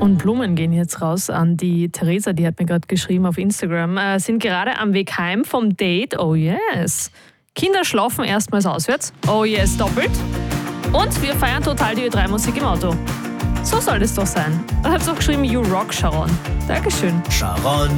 Und Blumen gehen jetzt raus an die Theresa, die hat mir gerade geschrieben auf Instagram, sind gerade am Weg heim vom Date. Oh yes. Kinder schlafen erstmals auswärts. Oh yes, doppelt. Und wir feiern total die Ö3-Musik im Auto. So soll es doch sein. Und hat auch geschrieben, You Rock, Sharon. Dankeschön. Sharon